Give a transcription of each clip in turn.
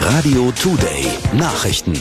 Radio Today Nachrichten.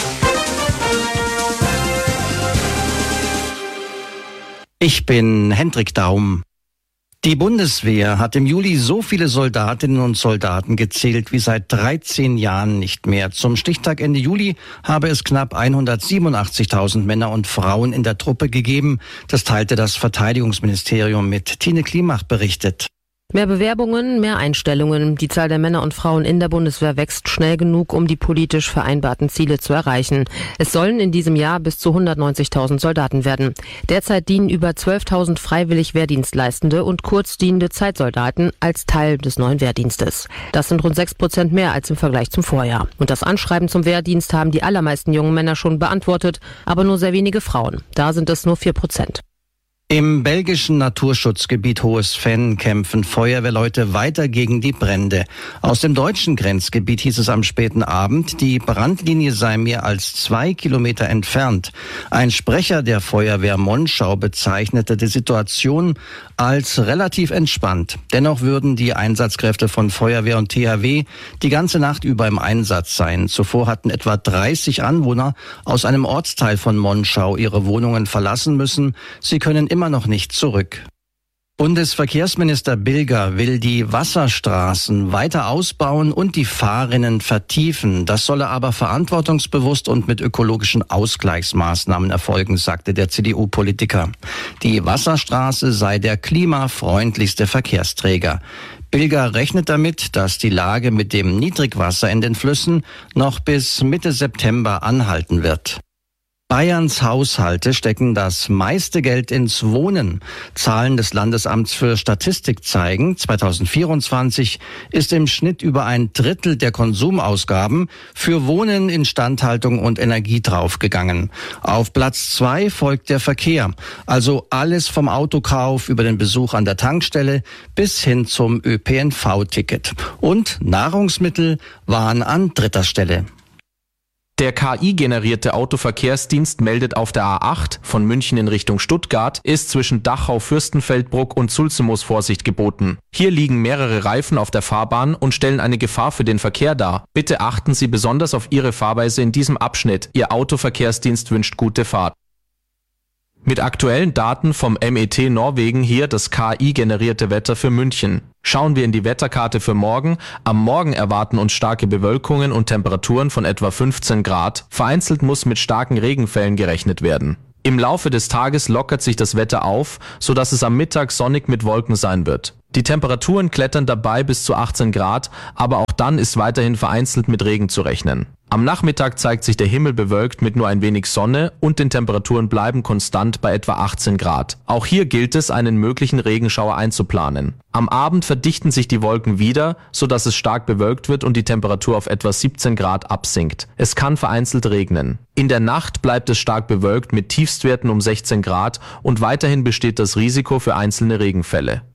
Ich bin Hendrik Daum. Die Bundeswehr hat im Juli so viele Soldatinnen und Soldaten gezählt wie seit 13 Jahren nicht mehr. Zum Stichtag Ende Juli habe es knapp 187.000 Männer und Frauen in der Truppe gegeben. Das teilte das Verteidigungsministerium mit. Tine Klimach berichtet. Mehr Bewerbungen, mehr Einstellungen. Die Zahl der Männer und Frauen in der Bundeswehr wächst schnell genug, um die politisch vereinbarten Ziele zu erreichen. Es sollen in diesem Jahr bis zu 190.000 Soldaten werden. Derzeit dienen über 12.000 freiwillig Wehrdienstleistende und kurzdienende Zeitsoldaten als Teil des neuen Wehrdienstes. Das sind rund 6% mehr als im Vergleich zum Vorjahr. Und das Anschreiben zum Wehrdienst haben die allermeisten jungen Männer schon beantwortet, aber nur sehr wenige Frauen. Da sind es nur 4%. Im belgischen Naturschutzgebiet Hohes Venn kämpfen Feuerwehrleute weiter gegen die Brände. Aus dem deutschen Grenzgebiet hieß es am späten Abend, die Brandlinie sei mehr als 2 Kilometer entfernt. Ein Sprecher der Feuerwehr Monschau bezeichnete die Situation als relativ entspannt. Dennoch würden die Einsatzkräfte von Feuerwehr und THW die ganze Nacht über im Einsatz sein. Zuvor hatten etwa 30 Anwohner aus einem Ortsteil von Monschau ihre Wohnungen verlassen müssen. Sie können immer noch nicht zurück. Bundesverkehrsminister Bilger will die Wasserstraßen weiter ausbauen und die Fahrrinnen vertiefen. Das solle aber verantwortungsbewusst und mit ökologischen Ausgleichsmaßnahmen erfolgen, sagte der CDU-Politiker. Die Wasserstraße sei der klimafreundlichste Verkehrsträger. Bilger rechnet damit, dass die Lage mit dem Niedrigwasser in den Flüssen noch bis Mitte September anhalten wird. Bayerns Haushalte stecken das meiste Geld ins Wohnen. Zahlen des Landesamts für Statistik zeigen, 2024 ist im Schnitt über 1/3 der Konsumausgaben für Wohnen, Instandhaltung und Energie draufgegangen. Auf Platz 2 folgt der Verkehr, also alles vom Autokauf über den Besuch an der Tankstelle bis hin zum ÖPNV-Ticket. Und Nahrungsmittel waren an 3. Stelle. Der KI-generierte Autoverkehrsdienst meldet, auf der A8 von München in Richtung Stuttgart ist zwischen Dachau, Fürstenfeldbruck und Sulzimoos Vorsicht geboten. Hier liegen mehrere Reifen auf der Fahrbahn und stellen eine Gefahr für den Verkehr dar. Bitte achten Sie besonders auf Ihre Fahrweise in diesem Abschnitt. Ihr Autoverkehrsdienst wünscht gute Fahrt. Mit aktuellen Daten vom MET Norwegen hier das KI-generierte Wetter für München. Schauen wir in die Wetterkarte für morgen. Am Morgen erwarten uns starke Bewölkungen und Temperaturen von etwa 15 Grad. Vereinzelt muss mit starken Regenfällen gerechnet werden. Im Laufe des Tages lockert sich das Wetter auf, sodass es am Mittag sonnig mit Wolken sein wird. Die Temperaturen klettern dabei bis zu 18 Grad, aber auch dann ist weiterhin vereinzelt mit Regen zu rechnen. Am Nachmittag zeigt sich der Himmel bewölkt mit nur ein wenig Sonne und den Temperaturen bleiben konstant bei etwa 18 Grad. Auch hier gilt es, einen möglichen Regenschauer einzuplanen. Am Abend verdichten sich die Wolken wieder, sodass es stark bewölkt wird und die Temperatur auf etwa 17 Grad absinkt. Es kann vereinzelt regnen. In der Nacht bleibt es stark bewölkt mit Tiefstwerten um 16 Grad und weiterhin besteht das Risiko für einzelne Regenfälle.